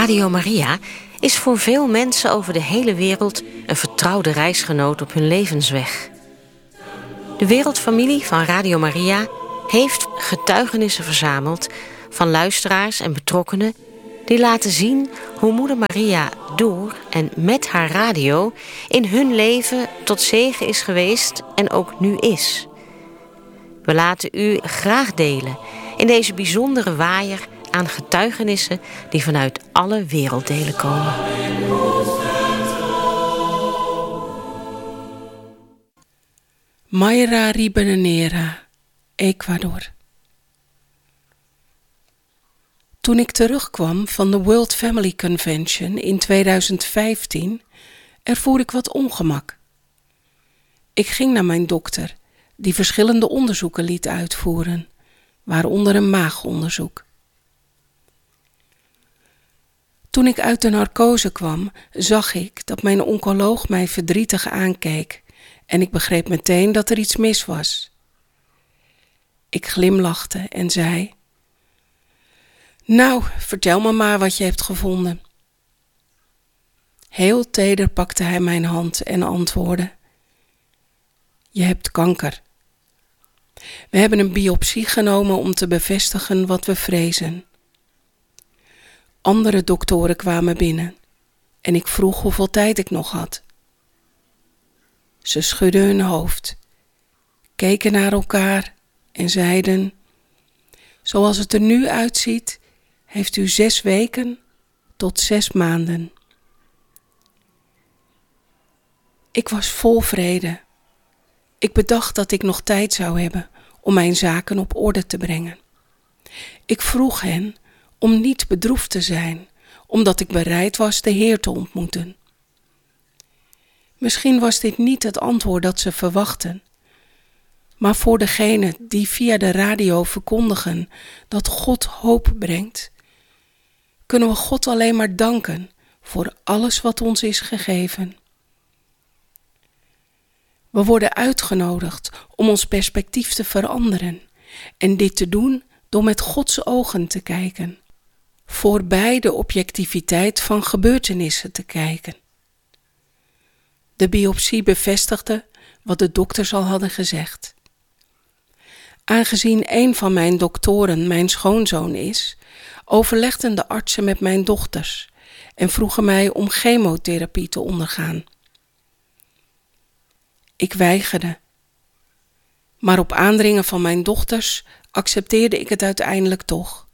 Radio Maria is voor veel mensen over de hele wereld een vertrouwde reisgenoot op hun levensweg. De wereldfamilie van Radio Maria heeft getuigenissen verzameld van luisteraars en betrokkenen die laten zien hoe Moeder Maria door en met haar radio in hun leven tot zegen is geweest en ook nu is. We laten u graag delen in deze bijzondere waaier aan getuigenissen die vanuit alle werelddelen komen. Mayra Ribanera, Ecuador. Toen ik terugkwam van de World Family Convention in 2015, ervoer ik wat ongemak. Ik ging naar mijn dokter, die verschillende onderzoeken liet uitvoeren, waaronder een maagonderzoek. Toen ik uit de narcose kwam, zag ik dat mijn oncoloog mij verdrietig aankeek en ik begreep meteen dat er iets mis was. Ik glimlachte en zei: "Nou, vertel me maar wat je hebt gevonden." Heel teder pakte hij mijn hand en antwoordde: "Je hebt kanker. We hebben een biopsie genomen om te bevestigen wat we vrezen." Andere doktoren kwamen binnen en ik vroeg hoeveel tijd ik nog had. Ze schudden hun hoofd, keken naar elkaar en zeiden: "Zoals het er nu uitziet, heeft u 6 weken tot 6 maanden." Ik was vol vrede. Ik bedacht dat ik nog tijd zou hebben om mijn zaken op orde te brengen. Ik vroeg hen om niet bedroefd te zijn, omdat ik bereid was de Heer te ontmoeten. Misschien was dit niet het antwoord dat ze verwachten, maar voor degenen die via de radio verkondigen dat God hoop brengt, kunnen we God alleen maar danken voor alles wat ons is gegeven. We worden uitgenodigd om ons perspectief te veranderen en dit te doen door met Gods ogen te kijken, voorbij de objectiviteit van gebeurtenissen te kijken. De biopsie bevestigde wat de dokters al hadden gezegd. Aangezien een van mijn doktoren mijn schoonzoon is, overlegden de artsen met mijn dochters en vroegen mij om chemotherapie te ondergaan. Ik weigerde, maar op aandringen van mijn dochters accepteerde ik het uiteindelijk toch.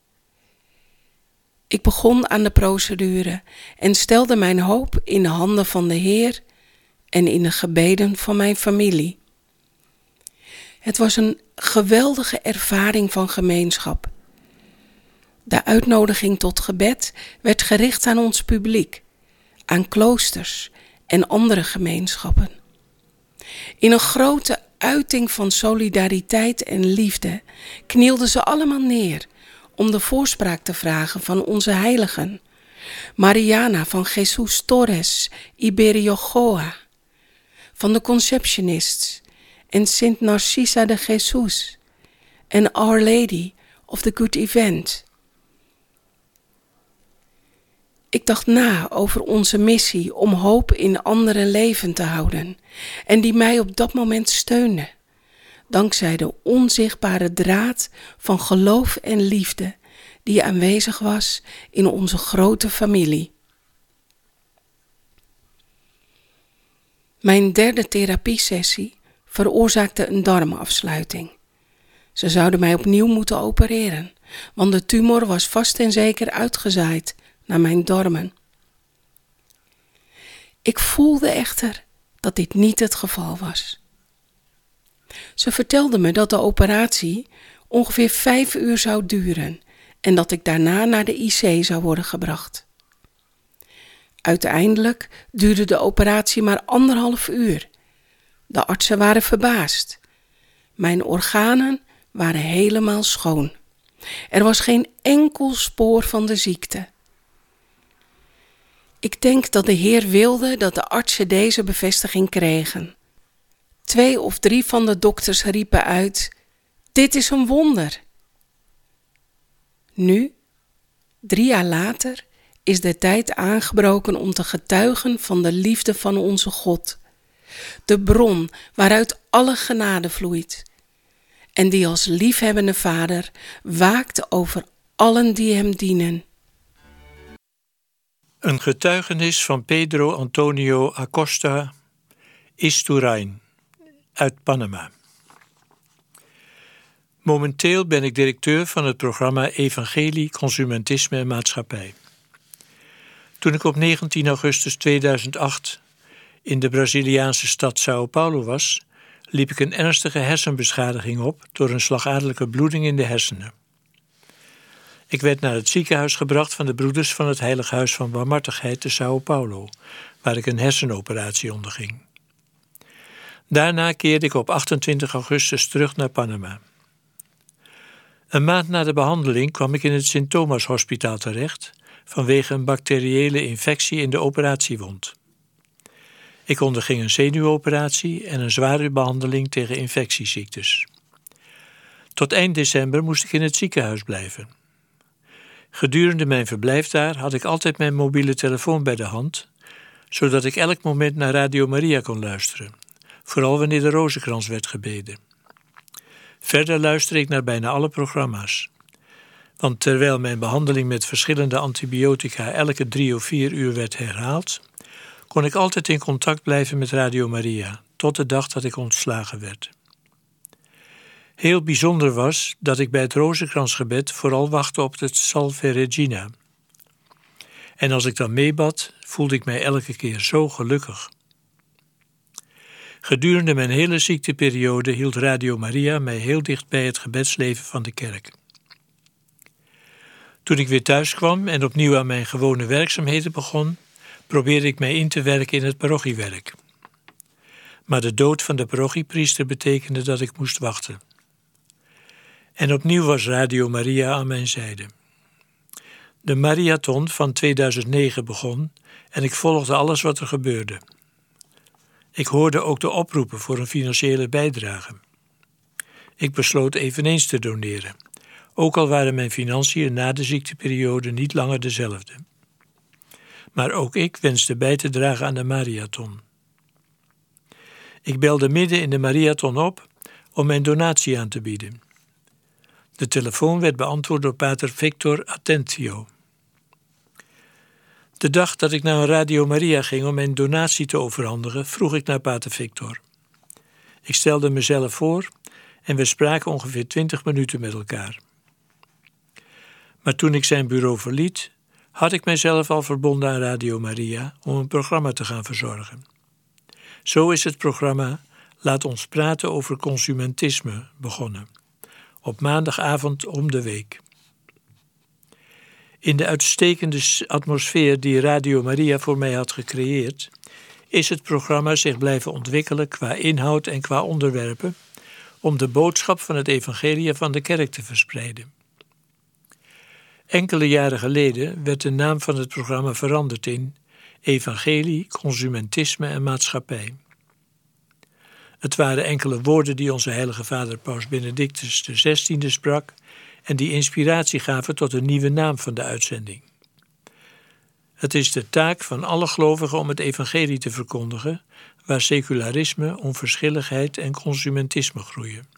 Ik begon aan de procedure en stelde mijn hoop in de handen van de Heer en in de gebeden van mijn familie. Het was een geweldige ervaring van gemeenschap. De uitnodiging tot gebed werd gericht aan ons publiek, aan kloosters en andere gemeenschappen. In een grote uiting van solidariteit en liefde knielden ze allemaal neer om de voorspraak te vragen van onze heiligen, Mariana van Jesus Torres y Berriojoa, van de Conceptionists en Sint Narcisa de Jesus en Our Lady of the Good Event. Ik dacht na over onze missie om hoop in anderen levend te houden en die mij op dat moment steunde, dankzij de onzichtbare draad van geloof en liefde die aanwezig was in onze grote familie. Mijn 3e therapiesessie veroorzaakte een darmafsluiting. Ze zouden mij opnieuw moeten opereren, want de tumor was vast en zeker uitgezaaid naar mijn darmen. Ik voelde echter dat dit niet het geval was. Ze vertelde me dat de operatie ongeveer 5 uur zou duren en dat ik daarna naar de IC zou worden gebracht. Uiteindelijk duurde de operatie maar 1,5 uur. De artsen waren verbaasd. Mijn organen waren helemaal schoon. Er was geen enkel spoor van de ziekte. Ik denk dat de Heer wilde dat de artsen deze bevestiging kregen. 2 of 3 van de dokters riepen uit: "Dit is een wonder." Nu, 3 jaar later, is de tijd aangebroken om te getuigen van de liefde van onze God, de bron waaruit alle genade vloeit, en die als liefhebbende Vader waakt over allen die hem dienen. Een getuigenis van Pedro Antonio Acosta Isturain uit Panama. Momenteel ben ik directeur van het programma Evangelie, Consumentisme en Maatschappij. Toen ik op 19 augustus 2008 in de Braziliaanse stad Sao Paulo was, liep ik een ernstige hersenbeschadiging op door een slagadelijke bloeding in de hersenen. Ik werd naar het ziekenhuis gebracht van de broeders van het Heilig Huis van Barmhartigheid te Sao Paulo, waar ik een hersenoperatie onderging. Daarna keerde ik op 28 augustus terug naar Panama. Een maand na de behandeling kwam ik in het Sint Thomas Hospitaal terecht vanwege een bacteriële infectie in de operatiewond. Ik onderging een zenuwoperatie en een zware behandeling tegen infectieziektes. Tot eind december moest ik in het ziekenhuis blijven. Gedurende mijn verblijf daar had ik altijd mijn mobiele telefoon bij de hand, zodat ik elk moment naar Radio Maria kon luisteren, vooral wanneer de rozenkrans werd gebeden. Verder luisterde ik naar bijna alle programma's. Want terwijl mijn behandeling met verschillende antibiotica elke 3 of 4 uur werd herhaald, kon ik altijd in contact blijven met Radio Maria, tot de dag dat ik ontslagen werd. Heel bijzonder was dat ik bij het rozenkransgebed vooral wachtte op het Salve Regina. En als ik dan meebad, voelde ik mij elke keer zo gelukkig. Gedurende mijn hele ziekteperiode hield Radio Maria mij heel dicht bij het gebedsleven van de kerk. Toen ik weer thuis kwam en opnieuw aan mijn gewone werkzaamheden begon, probeerde ik mij in te werken in het parochiewerk. Maar de dood van de parochiepriester betekende dat ik moest wachten. En opnieuw was Radio Maria aan mijn zijde. De marathon van 2009 begon en ik volgde alles wat er gebeurde. Ik hoorde ook de oproepen voor een financiële bijdrage. Ik besloot eveneens te doneren, ook al waren mijn financiën na de ziekteperiode niet langer dezelfde. Maar ook ik wenste bij te dragen aan de marathon. Ik belde midden in de marathon op om mijn donatie aan te bieden. De telefoon werd beantwoord door pater Victor Atentio. De dag dat ik naar Radio Maria ging om mijn donatie te overhandigen, vroeg ik naar pater Victor. Ik stelde mezelf voor en we spraken ongeveer 20 minuten met elkaar. Maar toen ik zijn bureau verliet, had ik mijzelf al verbonden aan Radio Maria om een programma te gaan verzorgen. Zo is het programma Laat ons praten over consumentisme begonnen, op maandagavond om de week. In de uitstekende atmosfeer die Radio Maria voor mij had gecreëerd, is het programma zich blijven ontwikkelen qua inhoud en qua onderwerpen, om de boodschap van het evangelie van de kerk te verspreiden. Enkele jaren geleden werd de naam van het programma veranderd in Evangelie, Consumentisme en Maatschappij. Het waren enkele woorden die onze heilige vader Paus Benedictus XVI sprak en die inspiratie gaven tot een nieuwe naam van de uitzending. Het is de taak van alle gelovigen om het evangelie te verkondigen, waar secularisme, onverschilligheid en consumentisme groeien.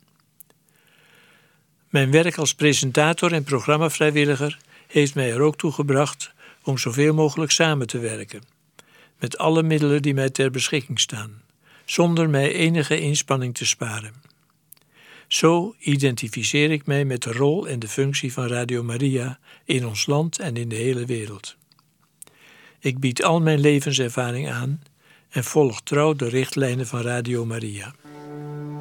Mijn werk als presentator en programmavrijwilliger heeft mij er ook toe gebracht om zoveel mogelijk samen te werken, met alle middelen die mij ter beschikking staan, zonder mij enige inspanning te sparen. Zo identificeer ik mij met de rol en de functie van Radio Maria in ons land en in de hele wereld. Ik bied al mijn levenservaring aan en volg trouw de richtlijnen van Radio Maria.